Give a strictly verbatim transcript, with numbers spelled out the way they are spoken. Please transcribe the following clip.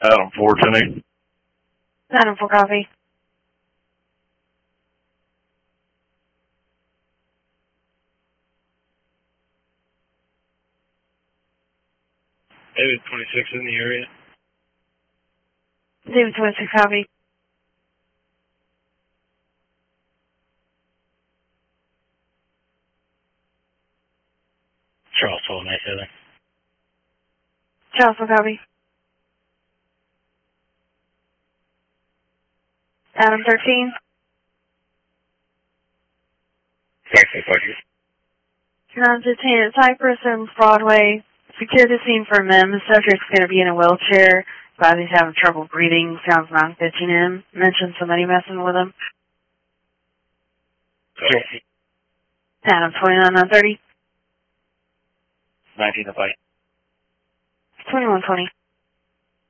Adam four twenty. Adam for coffee. David twenty-six in the area. David twenty-six copy. Charles twelve ninety-seven. Charles for copy. Adam thirteen. Taxi budget. Adam fifteen at Cypress and Broadway. Secure the scene for men. The subject's going to be in a wheelchair. But he's having trouble breathing. Sounds not pitching in. Mentioned somebody messing with him. Okay. Adam twenty-nine nine thirty. nineteen to fight. twenty-one twenty.